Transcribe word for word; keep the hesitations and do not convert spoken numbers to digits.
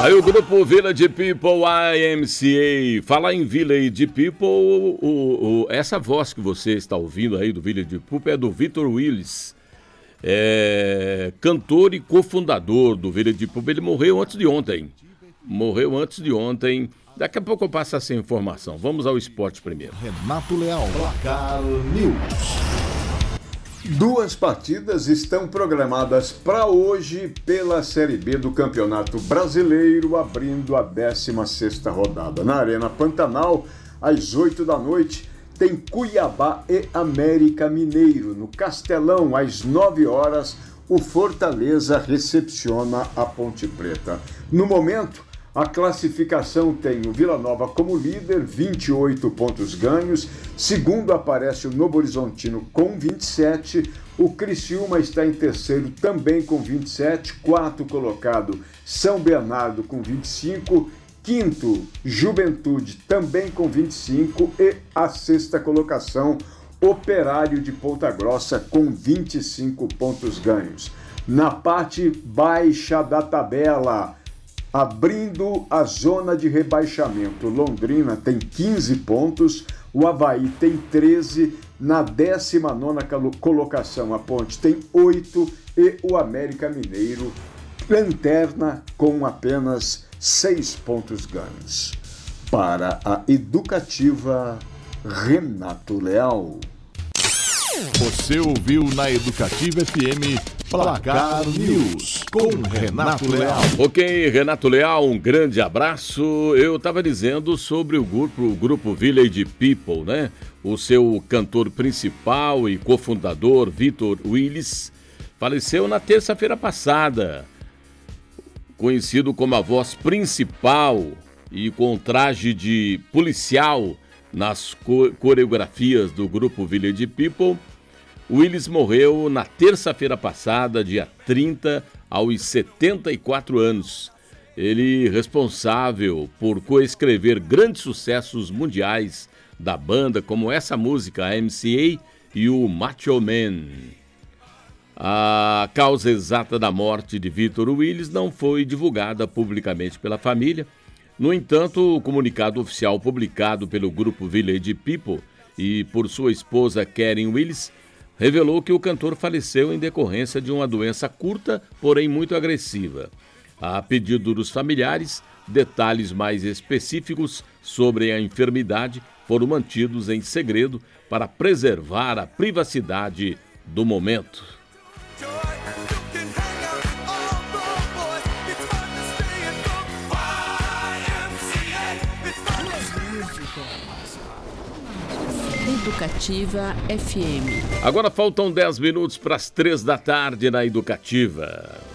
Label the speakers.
Speaker 1: Aí o grupo Village People Y M C A. Falar em Village People, o, o, essa voz que você está ouvindo aí do Village People é do Vitor Willis, é, cantor e cofundador do Village People. Ele morreu antes de ontem. Morreu antes de ontem. Daqui a pouco eu passo essa informação. Vamos ao esporte primeiro.
Speaker 2: Renato Leal, Placar News.
Speaker 3: Duas partidas estão programadas para hoje pela Série B do Campeonato Brasileiro, abrindo a décima sexta rodada. Na Arena Pantanal, às oito da noite, tem Cuiabá e América Mineiro. No Castelão, às nove horas, o Fortaleza recepciona a Ponte Preta. No momento, a classificação tem o Vila Nova como líder, vinte e oito pontos ganhos. Segundo aparece o Novo Horizontino com vinte e sete. O Criciúma está em terceiro também com vinte e sete. Quarto colocado, São Bernardo com vinte e cinco. Quinto, Juventude também com vinte e cinco. E a sexta colocação, Operário de Ponta Grossa com vinte e cinco pontos ganhos. Na parte baixa da tabela, abrindo a zona de rebaixamento, Londrina tem quinze pontos, o Avaí tem treze, na décima nona colocação a Ponte tem oito e o América Mineiro lanterna com apenas seis pontos ganhos. Para a Educativa, Renato Leal.
Speaker 2: Você ouviu na Educativa F M Placar News com Renato Leal.
Speaker 1: Ok, Renato Leal, um grande abraço. Eu estava dizendo sobre o grupo, o grupo Village People, né? O seu cantor principal e cofundador, Vitor Willis, faleceu na terça-feira passada. Conhecido como a voz principal e com traje de policial nas co- coreografias do grupo Village People, Willis morreu na terça-feira passada, dia trinta, aos setenta e quatro anos. Ele responsável por coescrever grandes sucessos mundiais da banda, como essa música, a M C A e o Macho Man. A causa exata da morte de Vitor Willis não foi divulgada publicamente pela família. No entanto, o comunicado oficial publicado pelo grupo Village People e por sua esposa Karen Willis revelou que o cantor faleceu em decorrência de uma doença curta, porém muito agressiva. A pedido dos familiares, detalhes mais específicos sobre a enfermidade foram mantidos em segredo para preservar a privacidade do momento.
Speaker 4: Educativa F M.
Speaker 1: Agora faltam dez minutos para as três da tarde na Educativa.